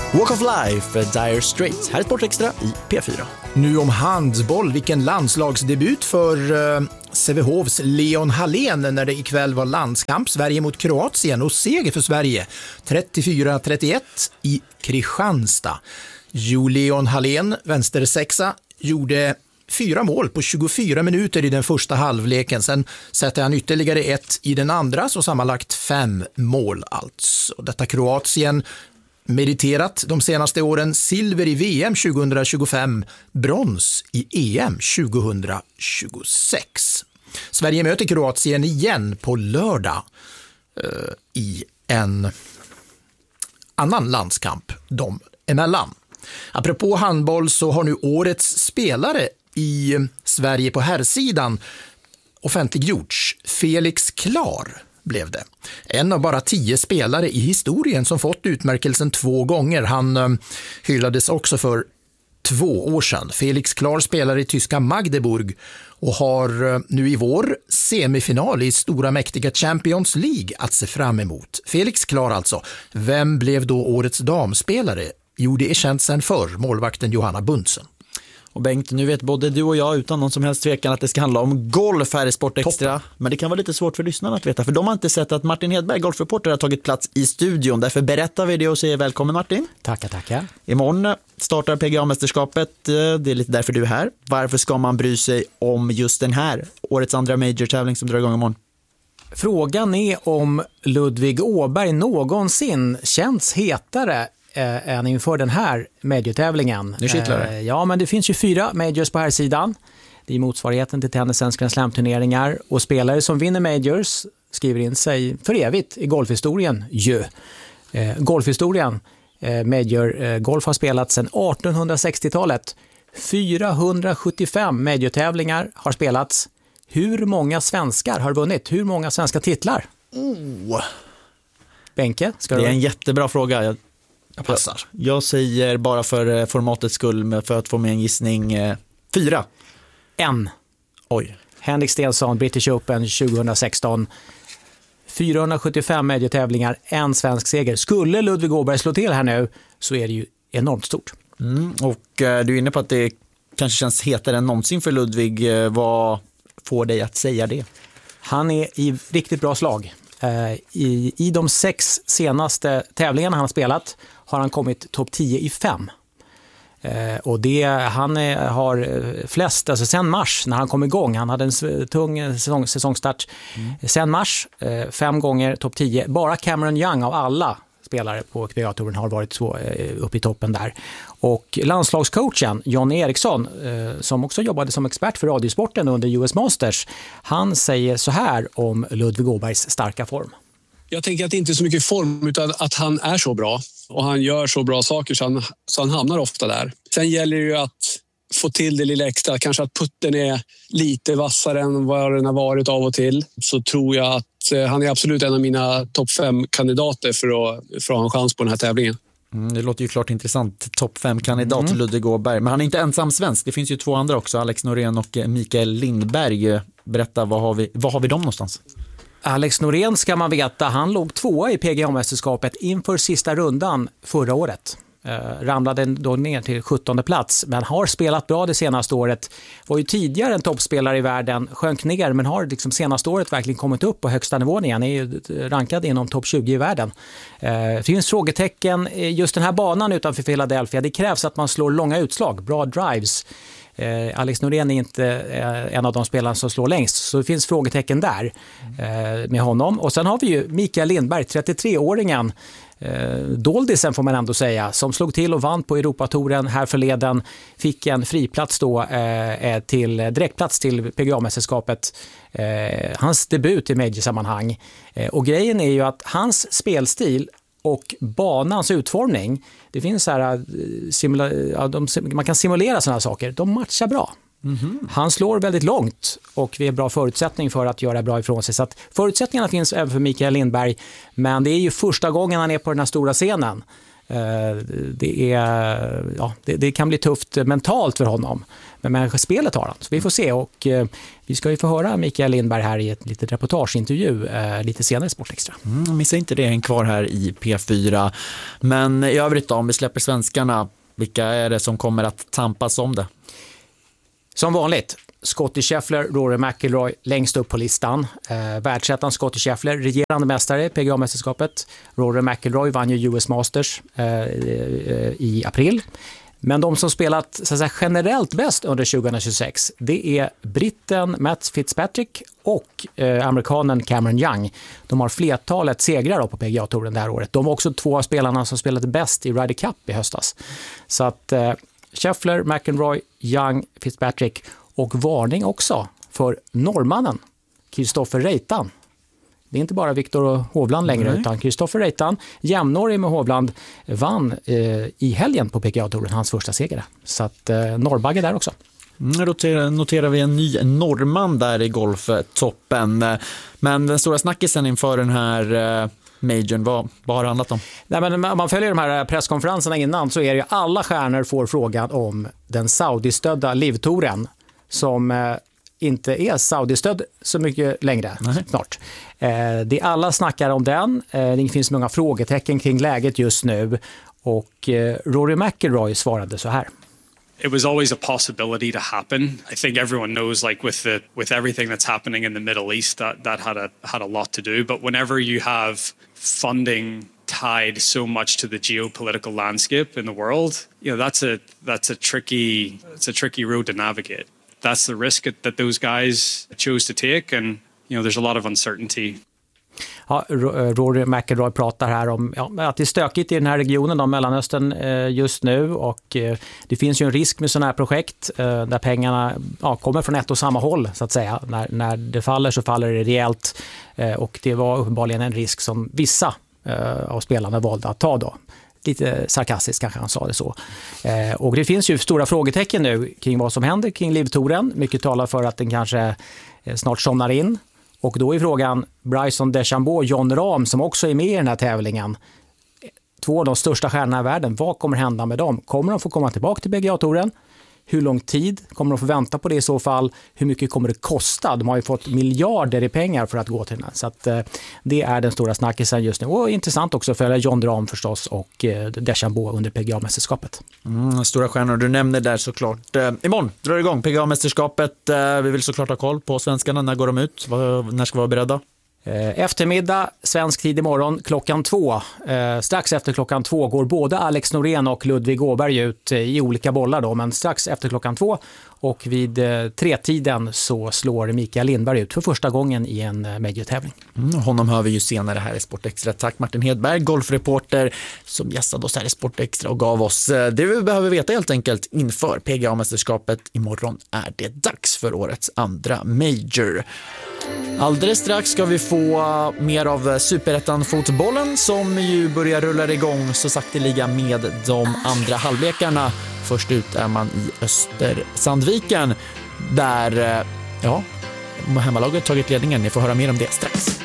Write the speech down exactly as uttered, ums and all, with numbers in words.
Walk of Life, Dire Straits. Här är Sportextra i P fyra. Nu om handboll, vilken landslagsdebut för uh, Sävehofs Leon Hallén när det ikväll var landskamp Sverige mot Kroatien och seger för Sverige trettiofyra trettioett i Kristianstad. Jo, Leon Hallén, vänstersexa, gjorde fyra mål på tjugofyra minuter i den första halvleken. Sen sätter han ytterligare ett i den andra, så sammanlagt fem mål alltså. Detta Kroatien meriterat de senaste åren silver i V M tjugohundratjugofem, brons i E M tjugohundratjugosex. Sverige möter Kroatien igen på lördag eh, i en annan landskamp dem emellan. Apropå handboll så har nu årets spelare i Sverige på herrsidan offentliggjorts. Felix Klar blev det. En av bara tio spelare i historien som fått utmärkelsen två gånger. Han eh, hyllades också för två år sedan. Felix Klar spelar i tyska Magdeburg och har eh, nu i vår semifinal i stora mäktiga Champions League att se fram emot. Felix Klar alltså. Vem blev då årets damspelare? Jo, det är känt sedan förr, målvakten Johanna Bundsen. Och Bengt, nu vet både du och jag utan någon som helst tvekan att det ska handla om golf här i Sportextra. Toppen. Men det kan vara lite svårt för lyssnarna att veta, för de har inte sett att Martin Hedberg, golfreporter, har tagit plats i studion. Därför berättar vi det och säger välkommen Martin. Tackar, tackar. Imorgon startar P G A-mästerskapet. Det är lite därför du är här. Varför ska man bry sig om just den här, årets andra major-tävling som drar igång imorgon? Frågan är om Ludvig Åberg någonsin känns hetare eh, än inför den här major-tävlingen. Nu kittlar det. Eh, ja, men det finns ju fyra majors på här sidan. Det är motsvarigheten till tennisens Grand Slam-turneringar. Och spelare som vinner majors skriver in sig för evigt i golfhistorien. Jö. Eh, golfhistorien. Eh, major eh, golf har spelat sedan artonhundrasextiotalet. fyrahundrasjuttiofem major-tävlingar har spelats. Hur många svenskar har vunnit? Hur många svenska titlar? Oh. Benke, ska det du... är en jättebra fråga. Jag, jag passar. Jag, jag säger bara för formatets skull, för att få med en gissning, eh, fyra. En. Oj. Henrik Stenson, British Open tjugohundrasexton. fyrahundrasjuttiofem major-tävlingar, en svensk seger. Skulle Ludvig Åberg slå till här nu så är det ju enormt stort. Mm, och eh, du är inne på att det kanske känns hetare än någonsin för Ludvig. Eh, vad får dig att säga det? Han är i riktigt bra slag. Eh, i, I de sex senaste tävlingarna han har spelat har han kommit topp tio i fem. Eh, och det, han är, har flest, alltså sen mars när han kom igång, han hade en tung säsong, säsongstart. Mm. Sen mars, eh, fem gånger topp tio. Bara Cameron Young av alla spelare på P G A-touren har varit så eh, uppe i toppen där. Och landslagscoachen John Eriksson, eh, som också jobbade som expert för radiosporten under U S Masters, han säger så här om Ludvig Åbergs starka form. Jag tänker att det inte är så mycket form utan att han är så bra och han gör så bra saker så han, så han hamnar ofta där. Sen gäller det ju att få till det lilla extra, kanske att putten är lite vassare än vad den har varit av och till. Så tror jag att han är absolut en av mina topp fem kandidater för att, för att ha en chans på den här tävlingen. Mm, det låter ju klart intressant. Topp fem kandidat mm. Ludvig Åberg. Men han är inte ensam svensk. Det finns ju två andra också. Alex Norén och Mikael Lindberg. Berätta, vad har vi, vad har vi dem någonstans? Alex Norén ska man veta. Han låg tvåa i P G A-mästerskapet inför sista rundan förra året. Eh, ramlade då ner till sjuttonde plats, men har spelat bra det senaste året. Var ju tidigare en toppspelare i världen, sjönk ner, men har liksom senaste året verkligen kommit upp på högsta nivån igen. Är ju rankad inom topp tjugo i världen. Eh, det finns frågetecken. Just den här banan utanför Philadelphia, det krävs att man slår långa utslag, bra drives. Eh, Alex Norén är inte eh, en av de spelarna som slår längst, så det finns frågetecken där eh, med honom. Och sen har vi ju Mikael Lindberg, trettiotre-åringen, eh, doldisen får man ändå säga, som slog till och vann på Europatouren här förleden, fick en friplats då eh, till direktplats till P G A-mästerskapet, eh, hans debut i major-sammanhang. Eh, och grejen är ju att hans spelstil och banans utformning, det finns så här simula- ja, de, man kan simulera sådana här saker, de matchar bra. Mm-hmm. Han slår väldigt långt och vi har bra förutsättning för att göra bra ifrån sig, så att förutsättningarna finns även för Mikael Lindberg, men det är ju första gången han är på den här stora scenen. Det, är, ja, det, det kan bli tufft mentalt för honom. Men, men spelet har han, så vi får se. Och eh, vi ska ju få höra Mikael Lindberg här i ett litet reportageintervju eh, lite senare i Sportextra. Mm, missa inte det, en kvar här i P fyra. Men i övrigt då, om vi släpper svenskarna, vilka är det som kommer att tampas om det? Som vanligt, Scottie Scheffler, Rory McIlroy längst upp på listan. Eh, världsettan Scottie Scheffler, regerande mästare i P G A-mästerskapet. Rory McIlroy vann ju U S Masters eh, i april. Men de som spelat så att säga, generellt bäst under tjugohundratjugosex, det är britten Matt Fitzpatrick och eh, amerikanen Cameron Young. De har flertalet segrar på P G A-touren det här året. De var också två av spelarna som spelade bäst i Ryder Cup i höstas. Så att eh, Scheffler, McIlroy, Young, Fitzpatrick och varning också för norrmannen Kristoffer Reitan. Det är inte bara Viktor Hovland längre, Nej. utan Kristoffer Reitan, jämnårig med Hovland, vann eh, i helgen på P G A-touren, hans första seger. Så att eh, norrbagge där också. Nu noterar, noterar vi en ny norrman där i golftoppen. Men den stora snackisen inför den här eh, majorn, vad, vad har det handlat om? Nej, men om man följer de här presskonferenserna innan så är det ju alla stjärnor får frågan om den Saudi-stödda LIV-touren som eh, inte är Saudi-stödd så mycket längre. Nej. Snart. Eh, det alla snackar om den. Eh, det finns många frågetecken kring läget just nu. Och eh, Rory McIlroy svarade så här. It was always a possibility to happen. I think everyone knows, like with the with everything that's happening in the Middle East, that that had a had a lot to do. But whenever you have funding tied so much to the geopolitical landscape in the world, you know, that's a that's a tricky it's a tricky road to navigate. That's the risk that those guys chose to take, and you know, there's a lot of uncertainty. Ja, Rory McIlroy pratar här om ja, att det är stökigt i den här regionen av Mellanöstern eh, just nu, och eh, det finns ju en risk med sådana här projekt eh, där pengarna ja, kommer från ett och samma håll så att säga. När, när det faller så faller det rejält, eh, och det var uppenbarligen en risk som vissa eh, av spelarna valde att ta då. Lite sarkastiskt kanske han sa det så. Eh, och det finns ju stora frågetecken nu kring vad som händer kring LIV-touren. Mycket talar för att den kanske eh, snart somnar in. Och då är frågan Bryson DeChambeau och Jon Rahm som också är med i den här tävlingen. Två av de största stjärnorna i världen. Vad kommer hända med dem? Kommer de få komma tillbaka till P G A-touren? Hur lång tid kommer de få vänta på det i så fall? Hur mycket kommer det kosta? De har ju fått miljarder i pengar för att gå till den här. Så att, eh, det är den stora snackisen just nu. Och intressant också att följa Jon Rahm förstås och eh, DeChambeau under P G A-mästerskapet. Mm, stora stjärnor du nämner där såklart. Eh, imorgon drar det igång P G A-mästerskapet. Eh, vi vill såklart ha koll på svenskarna. När går de ut? Var, när ska vi vara beredda? Eftermiddag, svensk tid imorgon, klockan två. Eh, strax efter klockan två går både Alex Norén och Ludvig Åberg ut i olika bollar då, men strax efter klockan två och vid eh, tretiden så slår Mikael Lindberg ut för första gången i en eh, major-tävling. Mm, honom hör vi ju senare här i Sportextra. Tack Martin Hedberg, golfreporter som gästade oss här i Sportextra och gav oss eh, det vi behöver veta helt enkelt inför P G A-mästerskapet. Imorgon är det dags för årets andra major. Alldeles strax ska vi få mer av Superettan-fotbollen som ju börjar rulla igång så sakteliga med de andra halvlekarna. Först ut är man i Östersandviken där ja, hemmalaget tagit ledningen. Ni får höra mer om det strax.